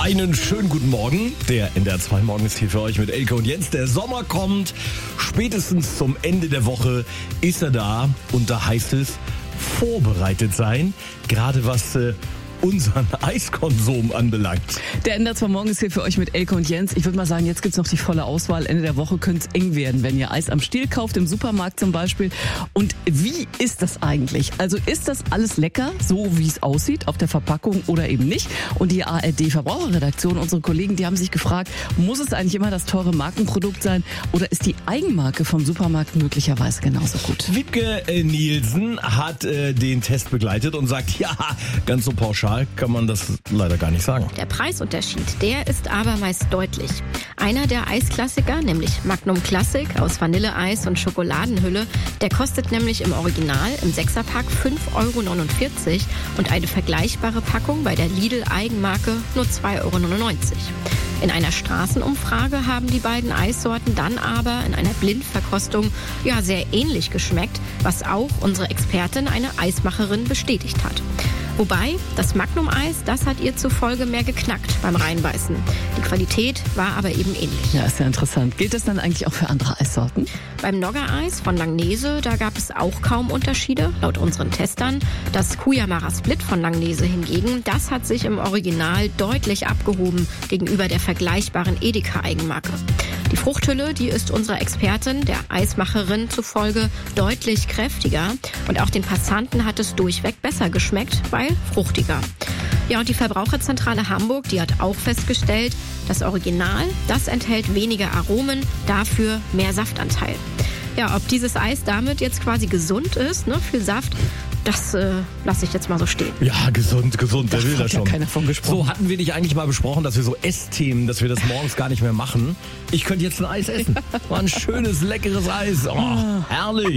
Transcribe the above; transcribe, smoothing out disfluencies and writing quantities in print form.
Einen schönen guten Morgen. Der NDR 2 Morgen ist hier für euch mit Elke und Jens. Der Sommer kommt. Spätestens zum Ende der Woche ist er da. Und da heißt es, vorbereitet sein. Gerade was unseren Eiskonsum anbelangt. Der NDR 2 Morgen ist hier für euch mit Elke und Jens. Ich würde mal sagen, jetzt gibt's noch die volle Auswahl. Ende der Woche könnte es eng werden, wenn ihr Eis am Stiel kauft, im Supermarkt zum Beispiel. Und wie ist das eigentlich? Also ist das alles lecker, so wie es aussieht auf der Verpackung oder eben nicht? Und die ARD-Verbraucherredaktion, unsere Kollegen, die haben sich gefragt, muss es eigentlich immer das teure Markenprodukt sein oder ist die Eigenmarke vom Supermarkt möglicherweise genauso gut? Wiebke Nielsen hat den Test begleitet und sagt, ja, ganz so pauschal kann man das leider gar nicht sagen. Der Preisunterschied, der ist aber meist deutlich. Einer der Eisklassiker, nämlich Magnum Classic aus Vanilleeis und Schokoladenhülle, der kostet nämlich im Original im 6er-Pack 5,49 € und eine vergleichbare Packung bei der Lidl-Eigenmarke nur 2,99 €. In einer Straßenumfrage haben die beiden Eissorten dann aber in einer Blindverkostung sehr ähnlich geschmeckt, was auch unsere Expertin, eine Eismacherin, bestätigt hat. Wobei, das Magnum-Eis, das hat ihr zufolge mehr geknackt beim Reinbeißen. Die Qualität war aber eben ähnlich. Ja, ist ja interessant. Gilt das dann eigentlich auch für andere Eissorten? Beim Nogger-Eis von Langnese, da gab es auch kaum Unterschiede, laut unseren Testern. Das Kuyamara Split von Langnese hingegen, das hat sich im Original deutlich abgehoben gegenüber der vergleichbaren Edeka-Eigenmarke. Die Fruchthülle, die ist unserer Expertin, der Eismacherin zufolge, deutlich kräftiger. Und auch den Passanten hat es durchweg besser geschmeckt, weil fruchtiger. Ja, und die Verbraucherzentrale Hamburg, die hat auch festgestellt, das Original, das enthält weniger Aromen, dafür mehr Saftanteil. Ja, ob dieses Eis damit jetzt quasi gesund ist, viel Saft, das lasse ich jetzt mal so stehen. Ja, gesund, wer will das schon. Ja keiner von gesprochen. So, hatten wir nicht eigentlich mal besprochen, dass wir so Essthemen, dass wir das morgens gar nicht mehr machen? Ich könnte jetzt ein Eis essen. War ein schönes, leckeres Eis. Oh, herrlich.